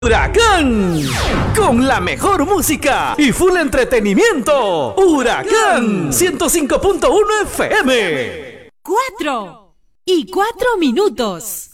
Huracán, con la mejor música y full entretenimiento. Huracán 105.1 FM. 4:04.